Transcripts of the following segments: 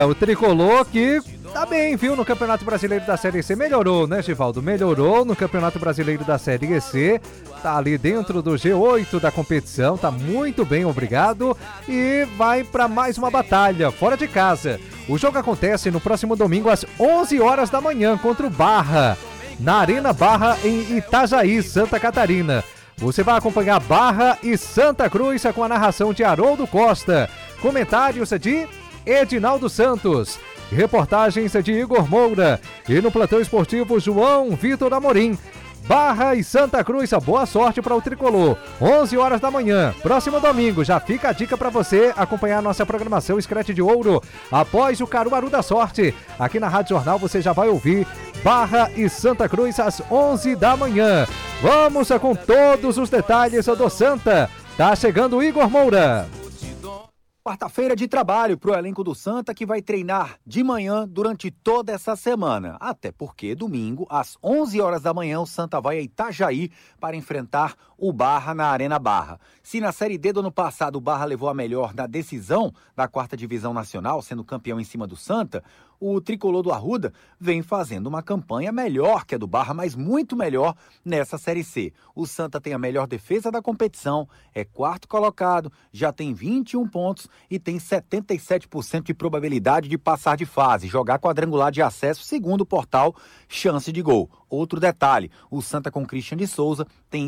O tricolor que tá bem, viu, no Campeonato Brasileiro da Série C. Melhorou, né, Givaldo? Melhorou no Campeonato Brasileiro da Série C. Tá ali dentro do G8 da competição, tá muito bem, obrigado. E vai para mais uma batalha, fora de casa. O jogo acontece no próximo domingo às 11 horas da manhã contra o Barra, na Arena Barra em Itajaí, Santa Catarina. Você vai acompanhar Barra e Santa Cruz com a narração de Haroldo Costa. Comentários de Edinaldo Santos. Reportagens de Igor Moura. E no plantão esportivo, João Vitor Amorim. Barra e Santa Cruz, boa sorte para o tricolor. 11 horas da manhã, próximo domingo. Já fica a dica para você acompanhar a nossa programação Escrete de Ouro após o Caruaru da Sorte. Aqui na Rádio Jornal você já vai ouvir Barra e Santa Cruz às 11 da manhã. Vamos com todos os detalhes do Santa. Tá chegando o Igor Moura. Quarta-feira de trabalho para o elenco do Santa, que vai treinar de manhã durante toda essa semana. Até porque domingo, às 11 horas da manhã, o Santa vai a Itajaí para enfrentar o Barra na Arena Barra. Se na Série D do ano passado o Barra levou a melhor na decisão da 4ª Divisão Nacional, sendo campeão em cima do Santa, o tricolor do Arruda vem fazendo uma campanha melhor que a do Barra, mas muito melhor nessa Série C. O Santa tem a melhor defesa da competição, é 4º colocado, já tem 21 pontos e tem 77% de probabilidade de passar de fase, jogar quadrangular de acesso, segundo o portal Chance de Gol. Outro detalhe, o Santa com Christian de Souza tem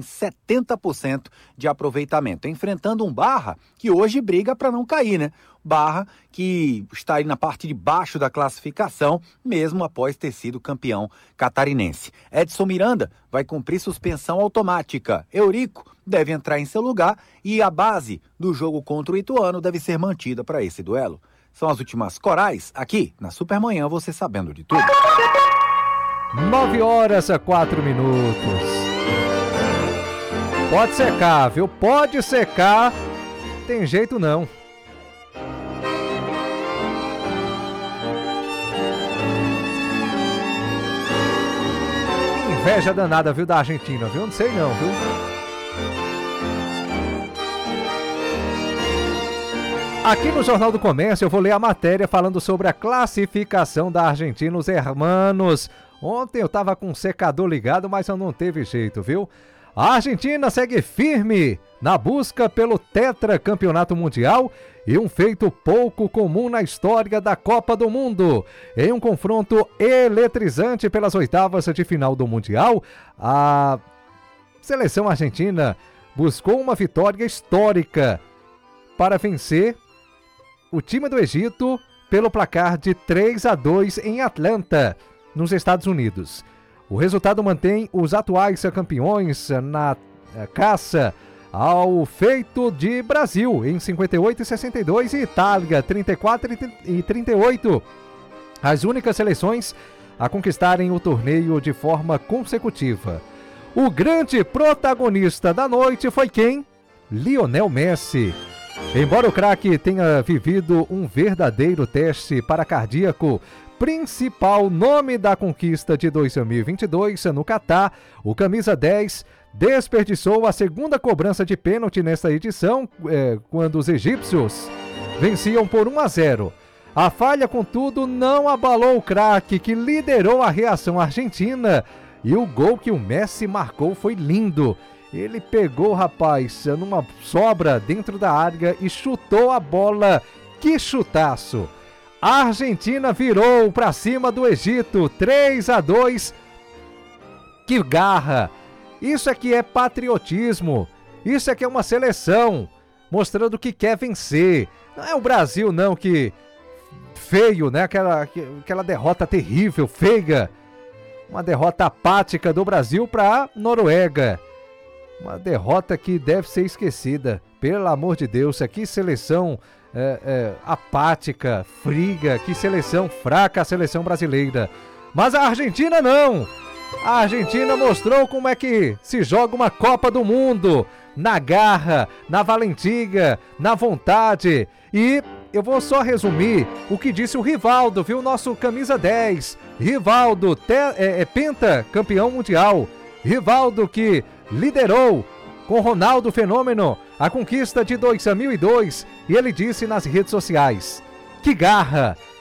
70% de aproveitamento, enfrentando um Barra que hoje briga para não cair, né? Barra que está aí na parte de baixo da classificação, mesmo após ter sido campeão catarinense. Edson Miranda vai cumprir suspensão automática. Eurico deve entrar em seu lugar e a base do jogo contra o Ituano deve ser mantida para esse duelo. São as últimas corais aqui na Supermanhã, você sabendo de tudo. 9 horas a 4 minutos. Pode secar, viu? Pode secar. Tem jeito não. Inveja danada, viu, da Argentina, viu? Não sei não, viu? Aqui no Jornal do Comércio eu vou ler a matéria falando sobre a classificação da Argentina, os hermanos. Ontem eu tava com o secador ligado, mas não teve jeito, viu? A Argentina segue firme na busca pelo tetracampeonato mundial e um feito pouco comum na história da Copa do Mundo. Em um confronto eletrizante pelas oitavas de final do Mundial, a seleção argentina buscou uma vitória histórica para vencer o time do Egito pelo placar de 3-2 em Atlanta, nos Estados Unidos. O resultado mantém os atuais campeões na caça ao feito de Brasil em 58 e 62 e Itália 34 e 38. As únicas seleções a conquistarem o torneio de forma consecutiva. O grande protagonista da noite foi quem? Lionel Messi. Embora o craque tenha vivido um verdadeiro teste para cardíaco, principal nome da conquista de 2022 no Catar, o camisa 10 desperdiçou a segunda cobrança de pênalti nesta edição, quando os egípcios venciam por 1-0. A falha, contudo, não abalou o craque, que liderou a reação argentina, e o gol que o Messi marcou foi lindo. Ele pegou, rapaz, numa sobra dentro da área e chutou a bola. Que chutaço! A Argentina virou para cima do Egito, 3-2. Que garra! Isso aqui é patriotismo. Isso aqui é uma seleção mostrando que quer vencer. Não é o Brasil, não, que feio, né? Aquela derrota terrível, feia. Uma derrota apática do Brasil para a Noruega. Uma derrota que deve ser esquecida. Pelo amor de Deus, que seleção apática, fria, que seleção fraca a seleção brasileira. Mas a Argentina não. A Argentina mostrou como é que se joga uma Copa do Mundo. Na garra, na valentia, na vontade. E eu vou só resumir o que disse o Rivaldo, viu? Nosso camisa 10. Rivaldo, pentacampeão mundial. Rivaldo que liderou com Ronaldo Fenômeno a conquista de 2002 e ele disse nas redes sociais: que garra,